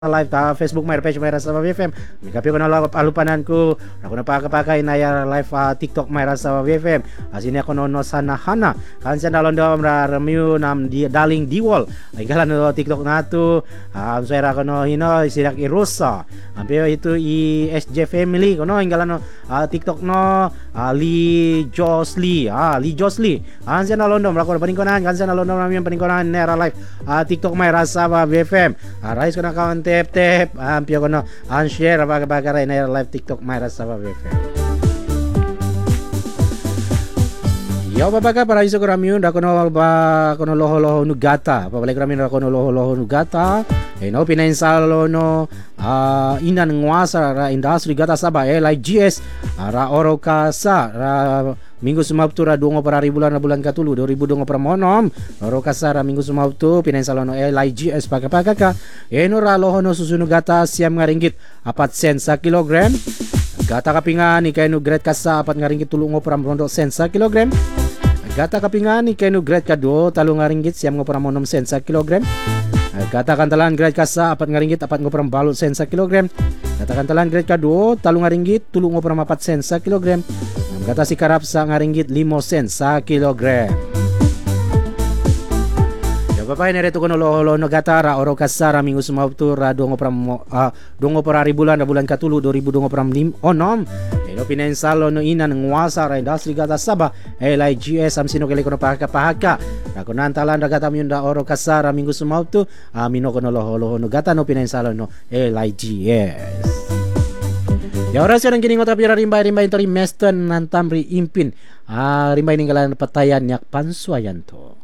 live ta Facebook may page may sa BFM. May ko na alupanan ko. Ako na pakapakay na ya live TikTok may sa BFM. Asini ako no sana hana. Kansa dalon do review nam di daling diwal. Ay galan no TikTok nato. Saya ko no hino sirak irusa. Ampio itu i SJ family kono galan no TikTok no Lee Josli. Lee Josli. Kansa dalon do ako paningkonan kansa dalon do namin paningkonan nera live TikTok may sa BFM. Arais ko na tep ampio kono share baga na live TikTok Myra sa BFM. Yo babaga para iso ko ramyun da kono loho nugata. Pabalik ramyun da kono loho nugata. No pinainsalo no inan nguasa ra industry gata saba LIGS ra oro kasa ra minggu sumabtu ra 2 bulan na bulan katulu 2002 para monom oro kasa ra minggu sumabtu pinainsalo no LIGS pagka eno ra loho no susunu gata siam nga ringgit 4 sen sa kilogram. Gata kapingan ni kay no grade kasa 4 nga ringgit 3 para rondo sen sa kilogram. Gata kapingan ni kay no grade kado 3 nga ringgit siam nga para monom sen sa kilogram. Gata kantalan grade kasa 4 nga ringgit 4 nga para balot sen sa kilogram. Gata kantalan grade kado 3 nga ringgit 3 nga para 4 sen sa kilogram. Gata si karap sa nga ringgit 5 sen sa kilogram. Bapak ini retu kono loho no gata ra oro kasara minggu sumabtu ra dongo para bulan na bulan katulu 2002 para onom eno pinensalo no inan nguasa ra industri gata saba LIGS am sino kele kono pahaka ra kono antalan ra gata myunda oro kasara minggu sumabtu mino kono loho no gata no pinensalo no LIGS. Ya ora siya nang giningot tapi rimbay tori mesten nantam ri impin rimbay ninggalan patayan yak pansuayan to.